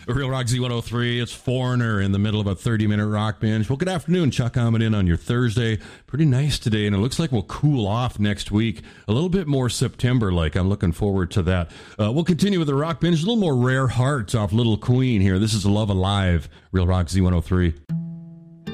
Real Rock Z103. It's Foreigner in the middle of a 30-minute rock binge. Well, good afternoon. Chuck Ahmed in on your Thursday. Pretty nice today, and it looks like we'll cool off next week. A little bit more September-like. I'm looking forward to that. We'll continue with the rock binge. A little more Rare Hearts off Little Queen here. This is Love Alive. Real Rock Z103.